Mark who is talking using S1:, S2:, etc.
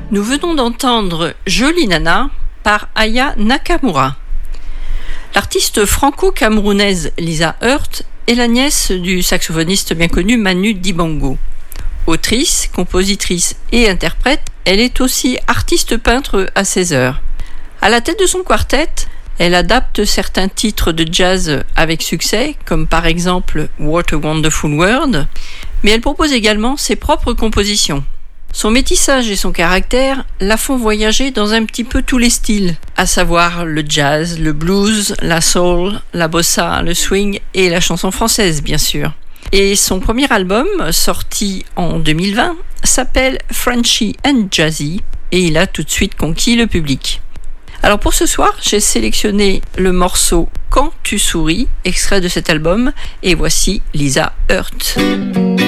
S1: Nous venons d'entendre Jolie Nana par Aya Nakamura. L'artiste franco-camerounaise Lisa Hurt est la nièce du saxophoniste bien connu Manu Dibango. Autrice, compositrice et interprète, elle est aussi artiste-peintre à 16 heures. À la tête de son quartet, elle adapte certains titres de jazz avec succès, comme par exemple What a Wonderful World, mais elle propose également ses propres compositions. Son métissage et son caractère la font voyager dans un petit peu tous les styles, à savoir le jazz, le blues, la soul, la bossa, le swing et la chanson française bien sûr. Et son premier album, sorti en 2020, s'appelle Frenchy and Jazzy et il a tout de suite conquis le public. Alors pour ce soir, j'ai sélectionné le morceau Quand tu souris, extrait de cet album, et voici Lisa Hurt.